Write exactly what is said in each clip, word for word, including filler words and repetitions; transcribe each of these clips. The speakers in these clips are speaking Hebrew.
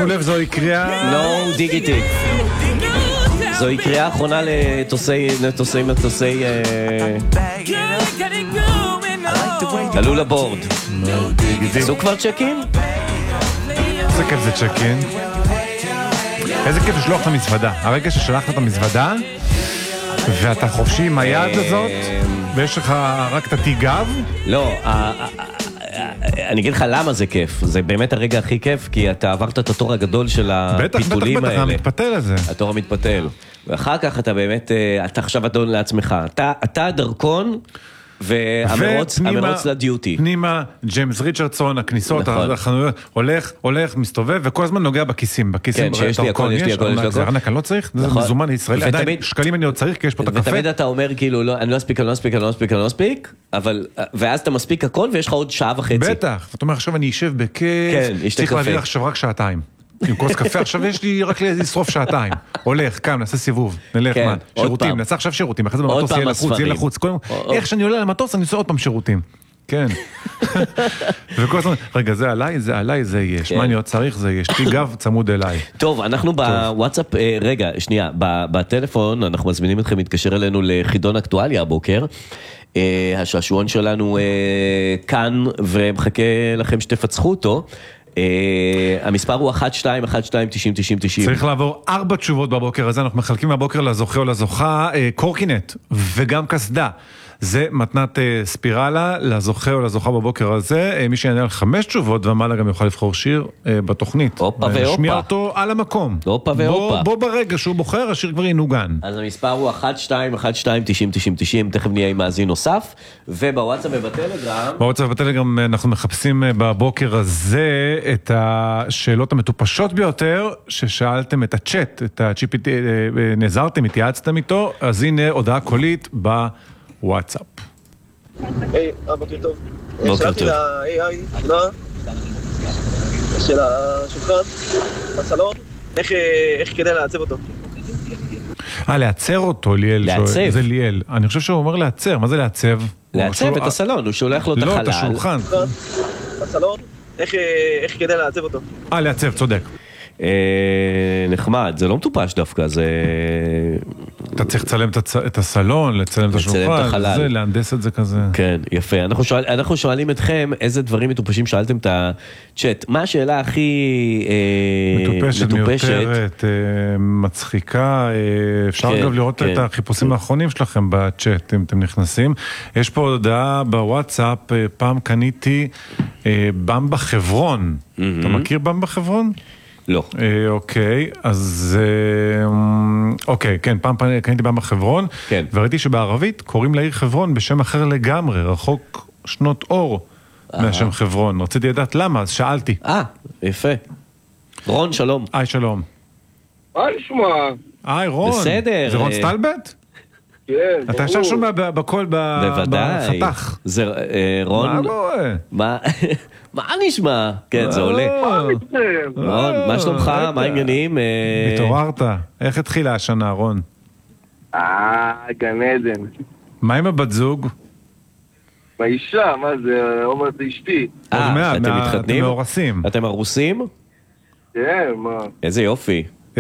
שימו לב, זוהי קריאה... לא דיגיטי. זוהי קריאה אחרונה לתוסי, לתוסי, לתוסי... עלו לבורד. עשו כבר צ'קין? איזה כיף זה צ'קין. איזה כיף לשלוח את המזוודה. הרגע ששלחת את המזוודה, ואתה חופשי עם היד הזאת, ויש לך רק את התיק גב? לא, אני אגיד לך למה זה כיף. זה באמת הרגע הכי כיף, כי אתה עברת את התור הגדול של הפיתולים האלה. בטח, בטח, בטח, המתפתל הזה. התור המתפתל. ואחר כך אתה באמת, אתה עכשיו אדון לעצמך. אתה הדרכון, והמרוץ לדיוטי. פנימה, ג'יימס ריצ'רדסון, הכניסות, החנויות, הולך, הולך, מסתובב, וכל הזמן נוגע בכיסים. כן, שיש לי הכל, יש לי הכל, יש לי הכל. זה ארנק, אני לא צריך, זה מזומן לישראל. עדיין, שקלים אני עוד צריך, כי יש פה את הקפה. ותמיד אתה אומר, כאילו, אני לא אספיק, אני לא אספיק, אני לא אספיק, אני לא אספיק, אבל, ואז אתה מספיק הכל, ויש לך עוד שעה וחצי. בטח, זאת אומרת, עכשיו אני אשב בכיף, צריך להביא עכשיו רק שעתיים. עם כוס קפה, עכשיו יש לי רק לשרוף שעתיים. הולך, קם, נעשה סיבוב, נלך, מה, שירותים, נעשה עכשיו שירותים, אחרי זה במטוס יהיה לחוץ, יהיה לחוץ. איך שאני עולה למטוס, אני עושה עוד פעם שירותים. כן. וכל הזמן, רגע, זה עליי, זה עליי, זה יש. מה אני עוד צריך, זה יש. תיק גב צמוד אליי. טוב, אנחנו בוואטסאפ, רגע, שנייה, בטלפון, אנחנו מזמינים אתכם להתקשר אלינו לחידון אקטואליה הבוקר. השעשועון שלנו כאן, ומחכה לכם שתפצחו אותו. המספר הוא אחת שתיים אחת שתיים תשעים תשעים תשעים. צריך לעבור ארבע תשובות בבוקר הזה, אנחנו מחלקים מהבוקר לזוכה או לזוכה, קורקינט וגם קסדה. זה מתנת ספירלה לזוכה או לזוכה בבוקר הזה. מי שיענה על חמש תשובות ומעלה גם יוכל לבחור שיר בתוכנית. אופה ואופה. ונשמיע אותו על המקום. אופה ואופה. בוא ברגע שהוא בוחר, השיר כבר ינוגן. אז המספר הוא אחת שתיים אחת שתיים תשעים תשעים תשעים. תכף נהיה עם מאזין נוסף. ובוואטסאפ ובטלגרם. בוואטסאפ ובטלגרם אנחנו מחפשים בבוקר הזה את השאלות המטופשות ביותר, ששאלתם את הצ'אט, את ה-ג'י פי טי, נעזרתם, התייעצתם איתו, אז הנה הודעה קולית ב... וואטסאפ. היי, בוקר טוב. בוקר טוב. שאלתי ל-איי איי, תודה, של השולחן, בסלון, איך כדאי לעצב אותו? אה, לעצר אותו, ליאל. לעצב? זה ליאל. אני חושב שהוא אומר לעצר, מה זה לעצב? לעצב את הסלון, הוא שולח לו את החלל. לא, את השולחן. בסלון, איך כדאי לעצב אותו? אה, לעצב, צודק. נחמד, זה לא מטופש דווקא, זה... אתה צריך לצלם את הסלון, לצלם את השולחן, זה, להנדס את זה כזה. כן, יפה. אנחנו, שואל, אנחנו שואלים אתכם איזה דברים מטופשים שאלתם את הצ'אט. מה השאלה הכי מטופשת, מטופשת? מיותרת, מצחיקה. אפשר כן, אגב לראות כן. את החיפושים האחרונים שלכם בצ'אט, אם אתם נכנסים. יש פה הודעה בוואטסאפ, פעם קניתי במבה חברון. Mm-hmm. אתה מכיר במבה חברון? לא. אוקיי, אז אוקיי, כן, פעם קניתי במבה חברון, וראיתי שבערבית קוראים לעיר חברון בשם אחר לגמרי, רחוק שנות אור מהשם חברון. רציתי לדעת למה, אז שאלתי. אה, יפה. רון, שלום. היי, שלום. היי, שמע. היי, רון. בסדר. זה רון סטלבט? כן. אתה ישר שומע בקול בחתך. זה רון. מה לא רואה? מה... מה נשמע? כן, זה עולה. רון, מה שלומך? מה העניינים? התעוררת. איך התחילה השנה, רון? אה, גן עדן. מה עם הבת זוג? באישה, מה זה? אומר זה אשתי. אה, אתם מתחתנים? אתם מאורסים. אתם ארוסים? כן, מה? איזה יופי.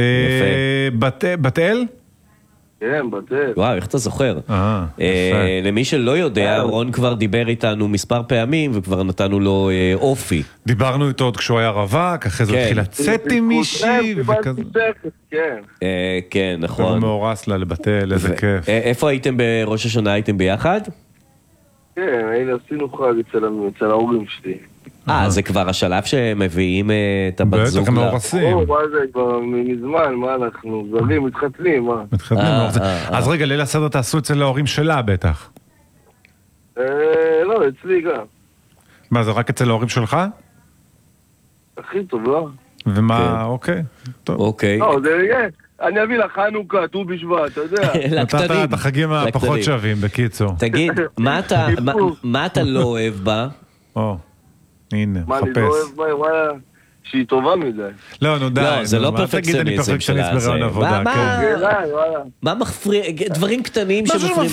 בת אל? כן, בטל. וואו, איך אתה זוכר? למי שלא יודע, רון כבר דיבר איתנו מספר פעמים, וכבר נתנו לו אופי. דיברנו איתו עוד כשהוא היה רווק, אחרי זה התחיל לצאת עם מישהי, וכזה. כן. כן, נכון. הוא מאורס לה לבטל, איזה כיף. איפה הייתם בראש השנה? הייתם ביחד? כן, עשינו חג אצל ההורים שלי. אה, זה כבר השלב שמביאים את הבת זוג. בטח, הם מאורסים. מה זה, כבר מזמן, מה אנחנו זרים, מתחתנים, מה? מתחתנים, מאורסים. אז רגע, ליל הסדר תעשו אצל ההורים שלה, בטח. לא, אצלי גם. מה, זה רק אצל ההורים שלך? הכי טוב, לא? ומה, אוקיי, טוב. אוקיי. לא, זה יהיה. אני אביא לך חנוכה, ט"ו בשבט, אתה יודע. לקטנים. את החגים הפחות שווים, בקיצור. תגיד, מה אתה לא אוהב בה? או. הנה, מה אני לא אוהב בה, וואלה, שהיא טובה מדי. לא, נו די. לא, זה לא פרפקציוניזם שלה. מה מה מפריע, דברים קטנים שמפריעים.